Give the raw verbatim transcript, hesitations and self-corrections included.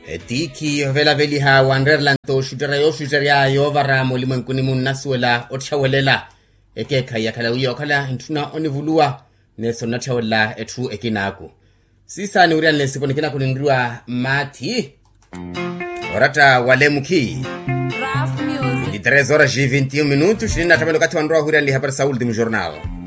Tiki vela veli ha Wonderland to shudera yo shudera yo vara molimwen kuni munasuela otshawelela eke khaya khala uyo khala ntuna onivulua neso natshawela etru ekinako sisani urian lesipone kina kunindriwa Mati orata wale muki Raf Music três horas e vinte e um minutos, na tabela que tu andou a ouvir ali para Saúl de um jornal.